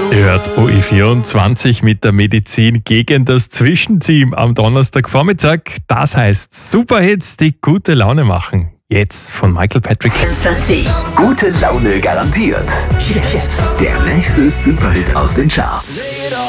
Ihr hört OE24 mit der Medizin gegen das Zwischenteam am Donnerstagvormittag. Das heißt Superhits, die gute Laune machen. Jetzt von Michael Patrick. 20. Gute Laune garantiert. Jetzt der nächste Superhit aus den Charts.